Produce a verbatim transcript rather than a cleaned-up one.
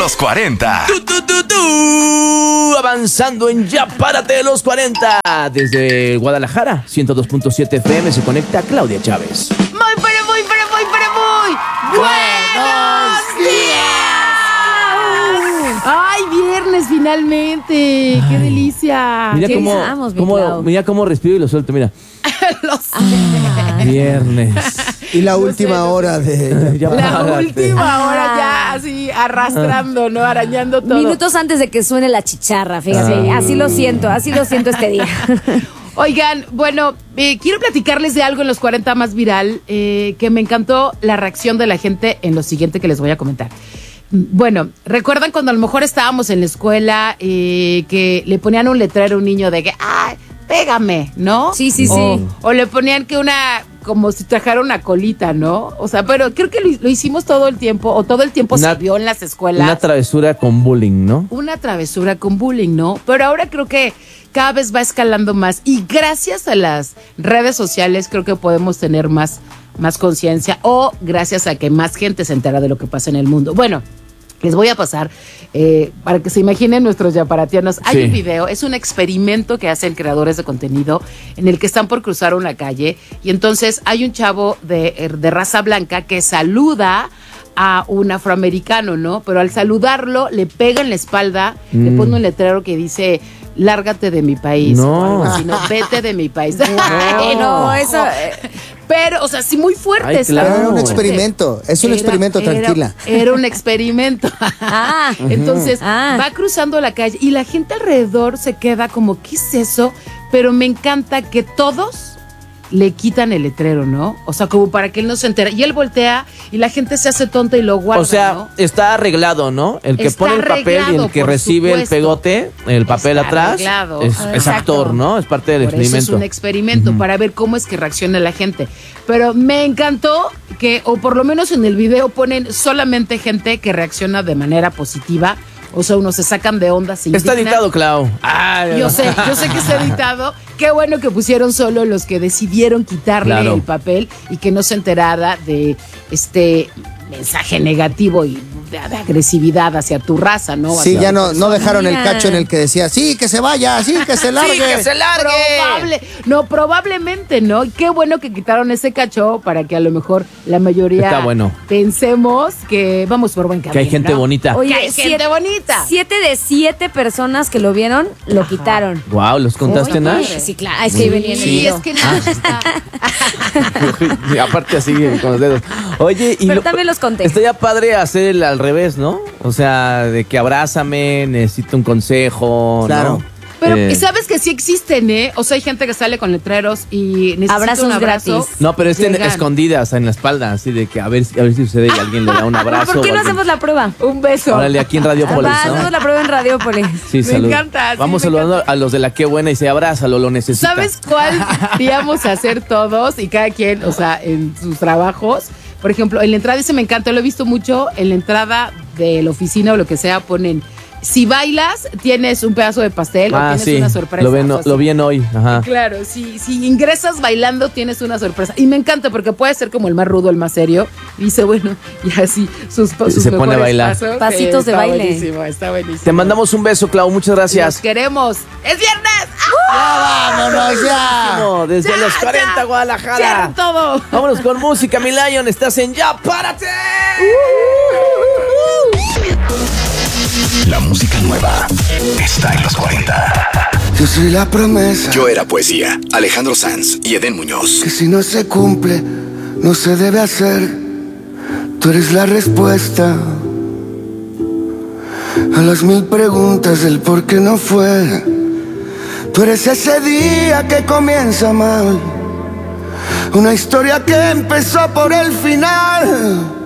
los cuarenta. Tú, tú, tú, tú. Avanzando en Ya Párate de los cuarenta. Desde Guadalajara, ciento dos punto siete F M, se conecta Claudia Chávez. Muy, pero muy, pero muy, pero muy buenos días. Ay, viernes finalmente. Qué delicia. Mira ¿Qué cómo, pensamos, mi cómo, Clau? mira cómo respiro y lo suelto, mira. Lo sé. Viernes. Y la No última sé, no hora de... Ya La párate. última hora ya así arrastrando, ¿no? Arañando todo. Minutos antes de que suene la chicharra, fíjate. Ah. Así lo siento, así lo siento este día. Oigan, bueno, eh, quiero platicarles de algo en los cuarenta más viral, eh, que me encantó la reacción de la gente en lo siguiente que les voy a comentar. Bueno, ¿recuerdan cuando a lo mejor estábamos en la escuela eh, que le ponían un letrero a un niño de que, ay, pégame, ¿no? Sí, sí, o, sí. O le ponían que una, como si trajera una colita, ¿no? O sea, pero creo que lo, lo hicimos todo el tiempo, o todo el tiempo Una- se vio en las escuelas. Una travesura con bullying, ¿no? Una travesura con bullying, ¿no? Pero ahora creo que cada vez va escalando más y gracias a las redes sociales creo que podemos tener más, más conciencia o gracias a que más gente se entera de lo que pasa en el mundo. Bueno, les voy a pasar, eh, para que se imaginen nuestros yaparatianos, hay Sí. un video, es un experimento que hacen creadores de contenido en el que están por cruzar una calle y entonces hay un chavo de, de raza blanca que saluda a un afroamericano, ¿no? Pero al saludarlo le pega en la espalda, Mm. le pone un letrero que dice, lárgate de mi país. No. O algo así, no, vete de mi país. Ay, no, eso. eh, Pero, o sea, sí muy fuerte. Ay, está claro. muy Era un fuerte. experimento, es un Era- experimento, era- tranquila. Era un experimento. Ah, Entonces, Ah. va cruzando la calle y la gente alrededor se queda como, ¿qué es eso? Pero me encanta que todos le quitan el letrero, ¿no? O sea, como para que él no se entere. Y él voltea y la gente se hace tonta y lo guarda, O sea, ¿no? está arreglado, ¿no? El que Está pone el papel y arreglado, el que por recibe supuesto. el pegote, el papel Está atrás, arreglado. es, Ah, es exacto. actor, ¿no? Es parte del Por eso experimento. es un experimento para ver cómo es que reacciona la gente. Pero me encantó que, o por lo menos en el video ponen solamente gente que reacciona de manera positiva. O sea, unos se sacan de onda. Se Está indignan. editado, Clau. Ay, Yo sé, yo sé que está editado. Qué bueno que pusieron solo los que decidieron quitarle Claro. el papel y que no se enterara de este mensaje negativo y de, de agresividad hacia tu raza, ¿no? Sí, Hacia ya tu no, no dejaron el Mira. cacho en el que decía, sí, que se vaya, sí, que se largue. ¡Sí, que se largue! Probable, no, probablemente, ¿no? Y qué bueno que quitaron ese cacho para que a lo mejor la mayoría Está bueno. pensemos que vamos por buen camino. Que hay gente ¿no? bonita. Oye, Que hay gente siete- bonita. Siete de siete personas que lo vieron lo quitaron. Wow, ¿los contaste, Oye, Nash? Sí, claro, es que ahí venía en el Sí, video. es que no está. Y aparte así, con los dedos. Oye, y Pero también los conté. Estaría padre hacer el al revés, ¿no? O sea, de que abrázame, necesito un consejo, Claro. ¿no? Pero Eh, sabes que sí existen, ¿eh? O sea, hay gente que sale con letreros y necesita Abrazos un abrazo. gratis. No, pero estén Llegan. escondidas en la espalda, así de que a ver, a ver si sucede y alguien le da un abrazo. ¿Por qué o no alguien- hacemos la prueba? Un beso. Órale, aquí en Radiopolis, Va, hacemos ¿no? la prueba en Radiopolis. Sí, Me salud. encanta, sí, Vamos me saludando encanta. a los de la Qué Buena y se abrázalo, lo necesita. ¿Sabes cuál íbamos a hacer todos y cada quien, o sea, en sus trabajos? Por ejemplo, en la entrada, ese me encanta, lo he visto mucho, en la entrada de la oficina o lo que sea, ponen, si bailas, tienes un pedazo de pastel o Ah, tienes sí, una sorpresa. lo, ven, o sea, lo vi en hoy, ajá. Claro, si, si ingresas bailando tienes una sorpresa. Y me encanta porque puede ser como el más rudo, el más serio. Y dice, bueno, y así sus, sus Se pone a mejores bailar. pasos. Pasitos Sí, de está baile. Buenísimo, está buenísimo. Te mandamos un beso, Clau, muchas Los gracias. queremos. ¡Es viernes! Vámonos ya. No, desde Ya, los cuarenta, ya. Guadalajara. ¡Cierren todo! Vámonos con música, mi Lion. Estás en Ya Párate. La música nueva está en los cuarenta. Yo soy la promesa Yo Era Poesía, Alejandro Sanz y Edén Muñoz. que si no se cumple, no se debe hacer. Tú eres la respuesta a las mil preguntas del por qué no fue. Tú eres ese día que comienza mal, una historia que empezó por el final.